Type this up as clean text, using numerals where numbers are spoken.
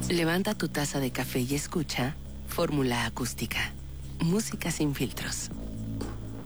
Levanta tu taza de café y escucha Fórmula Acústica. Música sin filtros.